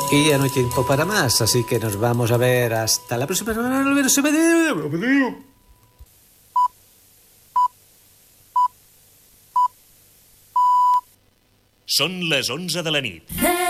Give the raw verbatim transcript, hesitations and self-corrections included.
Y ya no hay tiempo para más, así que nos vamos a ver hasta la próxima semana. Són les onze de la nit.